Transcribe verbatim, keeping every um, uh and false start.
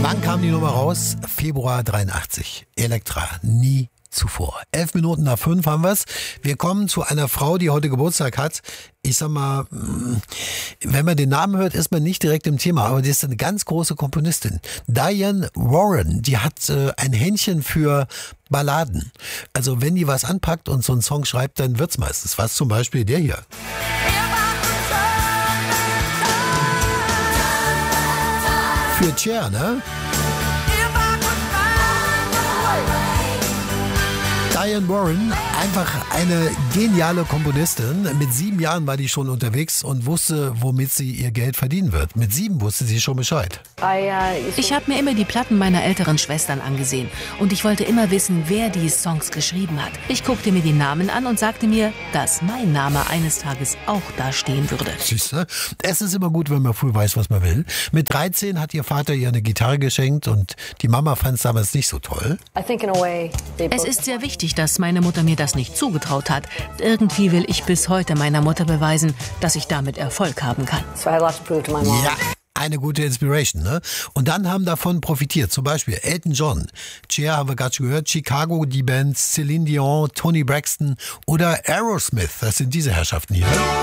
Wann kam die Nummer raus? Februar dreiundachtzig. Elektra. Nie zuvor. Elf Minuten nach fünf haben wir's. Wir kommen zu einer Frau, die heute Geburtstag hat. Ich sag mal, wenn man den Namen hört, ist man nicht direkt im Thema, aber die ist eine ganz große Komponistin. Diane Warren, die hat äh, ein Händchen für Balladen. Also wenn die was anpackt und so einen Song schreibt, dann wird's meistens was. Zum Beispiel der hier. Für Cher, ne? Diane Warren, einfach eine geniale Komponistin. Mit sieben Jahren war die schon unterwegs und wusste, womit sie ihr Geld verdienen wird. Mit sieben wusste sie schon Bescheid. Ich habe mir immer die Platten meiner älteren Schwestern angesehen und ich wollte immer wissen, wer die Songs geschrieben hat. Ich guckte mir die Namen an und sagte mir, dass mein Name eines Tages auch da stehen würde. Siehste, es ist immer gut, wenn man früh weiß, was man will. Mit dreizehn hat ihr Vater ihr eine Gitarre geschenkt und die Mama fand es damals nicht so toll. Es ist sehr wichtig, dass meine Mutter mir das nicht zugetraut hat. Irgendwie will ich bis heute meiner Mutter beweisen, dass ich damit Erfolg haben kann. Ja, eine gute Inspiration, ne? Und dann haben davon profitiert, zum Beispiel Elton John, Cher haben wir gerade schon gehört, Chicago, die Bands Celine Dion, Toni Braxton oder Aerosmith, das sind diese Herrschaften hier.